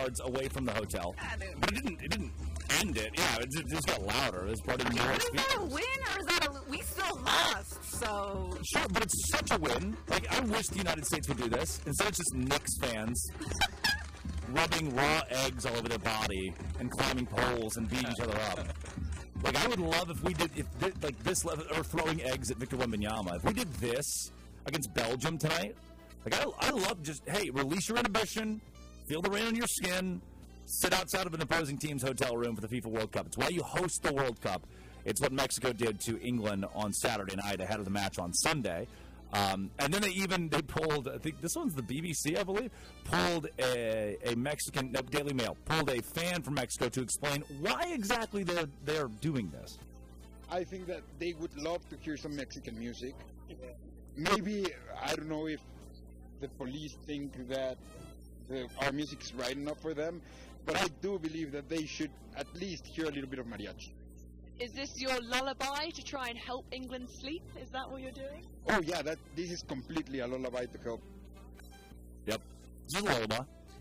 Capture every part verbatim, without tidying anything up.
yards away from the hotel. But it didn't, it didn't end it. Yeah, it just, it just got louder. It was part of the New York. Is that a win or is that a... We still lost, so... Sure, but it's such a win. Like, I wish the United States would do this. Instead of just Knicks fans rubbing raw eggs all over their body and climbing poles and beating each other up. Like, I would love if we did, if this, like this level, or throwing eggs at Victor Wembanyama. If we did this against Belgium tonight, like, I, I love just, hey, release your inhibition, feel the rain on your skin, sit outside of an opposing team's hotel room for the FIFA World Cup. It's why you host the World Cup. It's what Mexico did to England on Saturday night ahead of the match on Sunday. Um, and then they even, they pulled, I think this one's the B B C, I believe, pulled a, a Mexican, no, Daily Mail, pulled a fan from Mexico to explain why exactly they're, they're doing this. I think that they would love to hear some Mexican music. Maybe, I don't know if the police think that the, our music is right enough for them, but I do believe that they should at least hear a little bit of mariachi. Is this your lullaby to try and help England sleep? Is that what you're doing? Oh yeah, that this is completely a lullaby to help. Yep, it's a lullaby.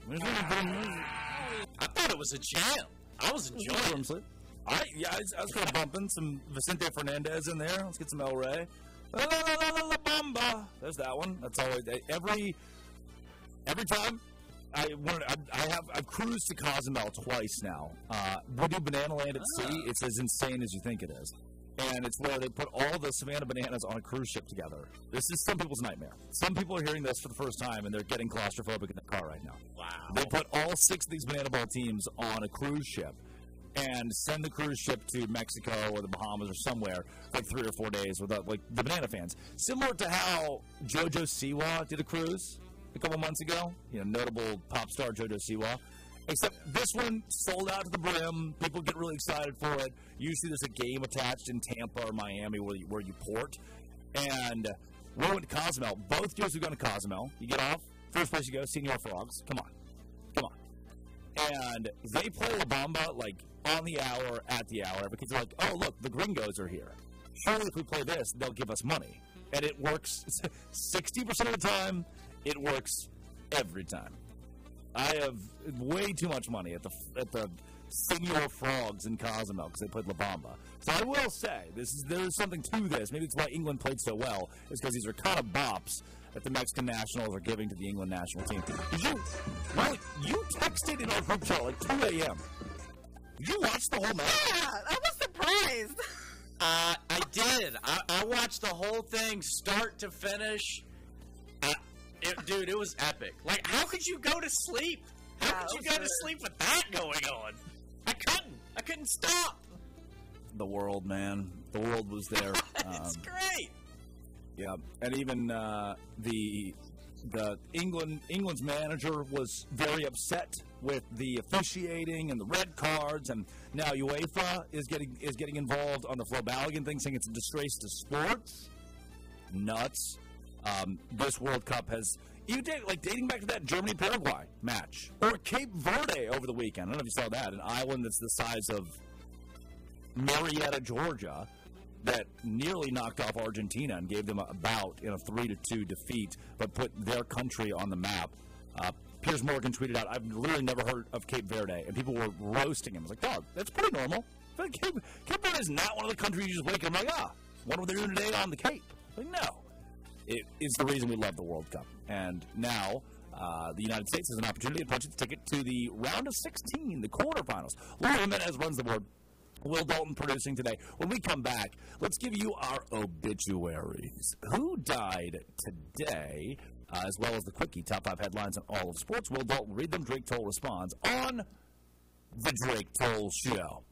I thought it was a jam. I was enjoying it. I yeah, I was, I was kind of bumping some Vicente Fernandez in there. Let's get some El Rey. La, la, la, la, la, bamba. There's that one. That's always every every time. I wanted, I, I have I've cruised to Cozumel twice now. Uh, we do Banana Land at sea. Ah. It's as insane as you think it is, and it's where they put all the Savannah bananas on a cruise ship together. This is some people's nightmare. Some people are hearing this for the first time, and they're getting claustrophobic in their car right now. Wow! They put all six of these banana ball teams on a cruise ship, and send the cruise ship to Mexico or the Bahamas or somewhere like three or four days without like the banana fans. Similar to how JoJo Siwa did a cruise a couple months ago, you know, notable pop star JoJo Siwa. Except this one sold out to the brim. People get really excited for it. Usually there's a game attached in Tampa or Miami where you, where you port. And we went to Cozumel. Both years we've gone to Cozumel. You get off. First place you go, Senor Frogs. Come on. Come on. And they play La Bamba like on the hour, at the hour. Because they're like, oh, look, the gringos are here. Surely if we play this, they'll give us money. And it works sixty percent of the time. It works every time. I have way too much money at the at the Senor Frogs in Cozumel because they played La Bamba. So I will say, this is there is something to this. Maybe it's why England played so well, is because these are kind of bops that the Mexican nationals are giving to the England national team. Did you, well, you texted in our group chat like two a.m. Did you watch the whole match? Yeah, I was surprised. Uh, I did. I, I watched the whole thing start to finish. Uh, It, dude, it was epic. Like, how could you go to sleep? How Yeah, could you it go was to good. sleep with that going on? I couldn't. I couldn't stop. The world, man. The world was there. It's Um, great. Yeah, and even uh, the the England England's manager was very upset with the officiating and the red cards, and now UEFA is getting is getting involved on the Flo Balogun thing, saying it's a disgrace to sports. Nuts. Um, this World Cup has, even date, like dating back to that Germany-Paraguay match, or Cape Verde over the weekend. I don't know if you saw that, an island that's the size of Marietta, Georgia, that nearly knocked off Argentina and gave them a bout in a three to two defeat, but put their country on the map. Uh, Piers Morgan tweeted out, I've literally never heard of Cape Verde, and people were roasting him. I was like, dog, that's pretty normal. But Cape, Cape Verde is not one of the countries you just wake up and I'm like, ah, what are they doing today on the Cape? Like, no. It is the reason we love the World Cup. And now uh, the United States has an opportunity to punch its ticket to the round of sixteen, the quarterfinals. Lou Jimenez runs the board. Will Dalton producing today. When we come back, let's give you our obituaries. Who died today, uh, as well as the quickie top five headlines in all of sports. Will Dalton read them. Drake Toll responds on The Drake Toll Show.